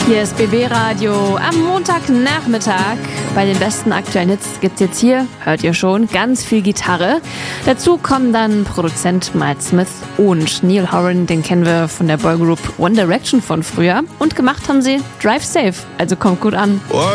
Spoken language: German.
Hier ist BB Radio am Montagnachmittag. Bei den besten aktuellen Hits gibt's jetzt hier, hört ihr schon, ganz viel Gitarre. Dazu kommen dann Produzent Miles Smith und Neil Horan, den kennen wir von der Boygroup One Direction von früher. Und gemacht haben sie Drive Safe, also kommt gut an.